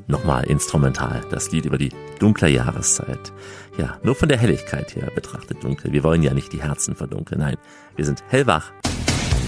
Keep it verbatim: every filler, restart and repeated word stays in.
Nochmal instrumental, das Lied über die dunkle Jahreszeit. Ja, nur von der Helligkeit her betrachtet dunkel. Wir wollen ja nicht die Herzen verdunkeln, nein, wir sind hellwach